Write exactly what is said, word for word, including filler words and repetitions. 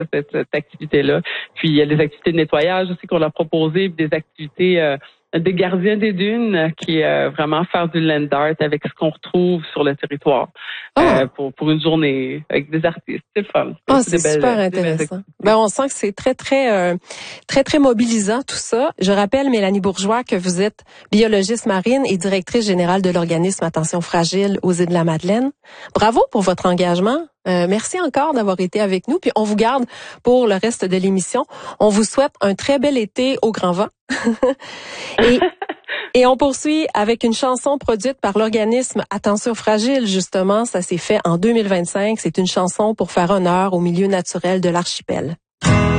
cette, cette activité-là. Puis il y a des activités de nettoyage aussi qu'on a proposées, puis des activités euh, des gardiens des dunes qui est euh, vraiment faire du land art avec ce qu'on retrouve sur le territoire oh. euh, pour pour une journée avec des artistes. C'est le fun. Oh, c'est super intéressant. Ben, on sent que c'est très, très, euh, très, très mobilisant tout ça. Je rappelle, Mélanie Bourgeois, que vous êtes biologiste marine et directrice générale de l'organisme Attention Fragile aux Îles-de-la-Madeleine. Bravo pour votre engagement. Euh, merci encore d'avoir été avec nous. Puis on vous garde pour le reste de l'émission. On vous souhaite un très bel été au grand vent. et, et on poursuit avec une chanson produite par l'organisme Attention Fragile. Justement, ça s'est fait en deux mille vingt-cinq. C'est une chanson pour faire honneur au milieu naturel de l'archipel.